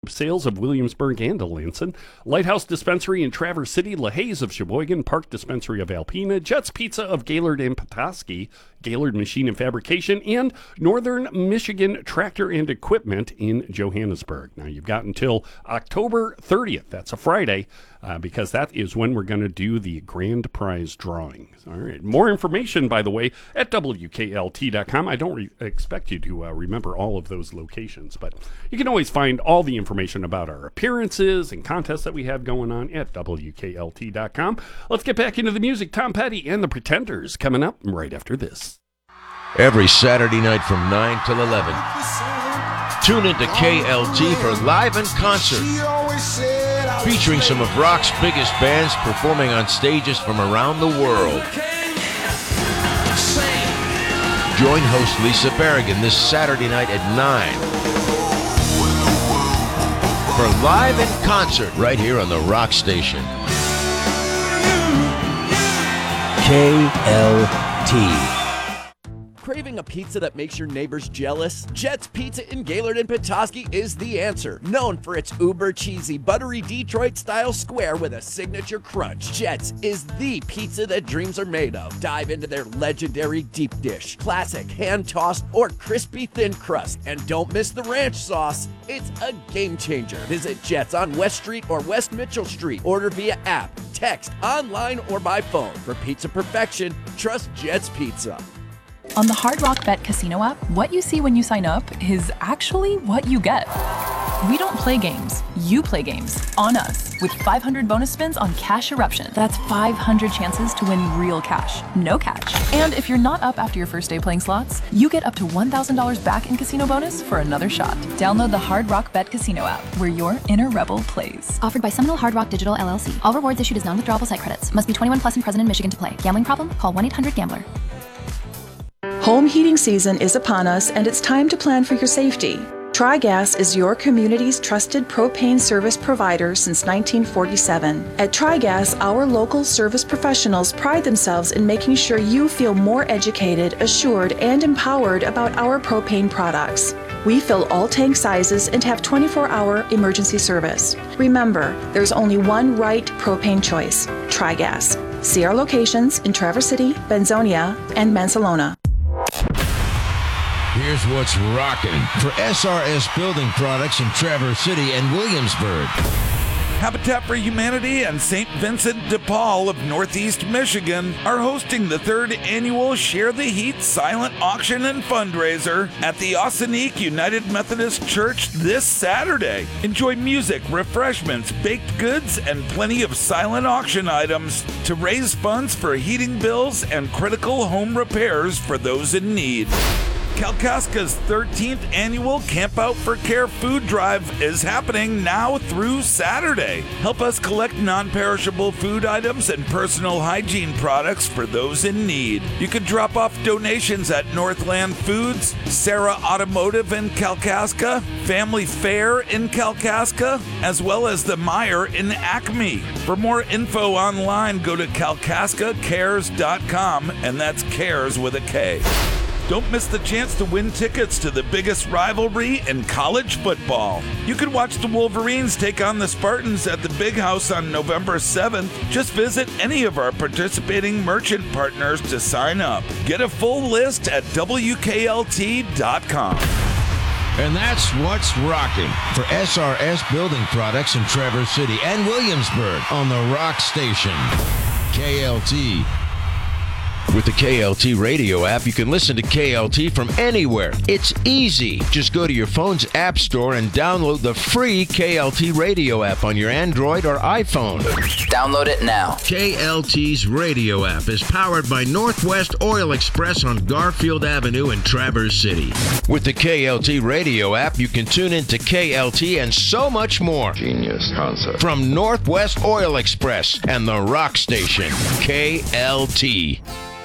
Sales of Williamsburg and Alanson, Lighthouse Dispensary in Traverse City, LaHaye of Sheboygan, Park Dispensary of Alpena, Jets Pizza of Gaylord and Petoskey, Gaylord Machine and Fabrication, and Northern Michigan Tractor and Equipment in Johannesburg. Now, you've got until October 30th. That's a Friday, because that is when we're going to do the grand prize drawing. All right. More information, by the way, at WKLT.com. I don't expect you to remember all of those locations, but you can always find all the information about our appearances and contests that we have going on at WKLT.com. Let's get back into the music. Tom Petty and the Pretenders coming up right after this. Every Saturday night from 9 till 11. Tune into KLT for Live in Concert, featuring some of rock's biggest bands performing on stages from around the world. Join host Lisa Berrigan this Saturday night at 9 for Live in Concert right here on the Rock Station. KLT. Craving a pizza that makes your neighbors jealous? Jet's Pizza in Gaylord and Petoskey is the answer. Known for its uber cheesy, buttery Detroit-style square with a signature crunch, Jet's is the pizza that dreams are made of. Dive into their legendary deep dish, classic hand-tossed or crispy thin crust, and don't miss the ranch sauce. It's a game changer. Visit Jet's on West Street or West Mitchell Street. Order via app, text, online, or by phone. For pizza perfection, trust Jet's Pizza. On the Hard Rock Bet Casino app, what you see when you sign up is actually what you get. We don't play games. You play games on us with 500 bonus spins on Cash Eruption. That's 500 chances to win real cash, no catch. And if you're not up after your first day playing slots, you get up to $1,000 back in casino bonus for another shot. Download the Hard Rock Bet Casino app, where your inner rebel plays. Offered by Seminole Hard Rock Digital LLC. All rewards issued as non-withdrawable site credits. Must be 21 plus and present in Michigan to play. Gambling problem? Call 1-800-GAMBLER. Home heating season is upon us, and it's time to plan for your safety. Tri-Gas is your community's trusted propane service provider since 1947. At Tri-Gas, our local service professionals pride themselves in making sure you feel more educated, assured, and empowered about our propane products. We fill all tank sizes and have 24-hour emergency service. Remember, there's only one right propane choice: Tri-Gas. See our locations in Traverse City, Benzonia, and Mansalona. Here's what's rocking for SRS Building Products in Traverse City and Williamsburg. Habitat for Humanity and St. Vincent de Paul of Northeast Michigan are hosting the 3rd annual Share the Heat silent auction and fundraiser at the Ossining United Methodist Church this Saturday. Enjoy music, refreshments, baked goods, and plenty of silent auction items to raise funds for heating bills and critical home repairs for those in need. Kalkaska's 13th annual Camp Out for Care food drive is happening now through Saturday. Help us collect non-perishable food items and personal hygiene products for those in need. You can drop off donations at Northland Foods, Sarah Automotive in Kalkaska, Family Fair in Kalkaska, as well as the Meyer in Acme. For more info online, go to kalkaskacares.com, and that's cares with a K. Don't miss the chance to win tickets to the biggest rivalry in college football. You can watch the Wolverines take on the Spartans at the Big House on November 7th. Just visit any of our participating merchant partners to sign up. Get a full list at WKLT.com. And that's what's rocking for SRS Building Products in Traverse City and Williamsburg on the Rock Station. KLT. With the KLT radio app, you can listen to KLT from anywhere. It's easy. Just go to your phone's app store and download the free KLT radio app on your Android or iPhone. Download it now. KLT's radio app is powered by Northwest Oil Express on Garfield Avenue in Traverse City. With the KLT radio app, you can tune into KLT and so much more. Genius concept. From Northwest Oil Express and the Rock Station, KLT.